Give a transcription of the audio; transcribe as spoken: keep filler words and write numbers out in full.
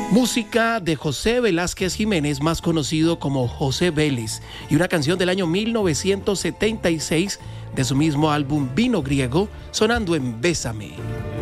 Música de José Velázquez Jiménez, más conocido como José Vélez, y una canción del año mil novecientos setenta y seis de su mismo álbum Vino Griego, sonando en Bésame.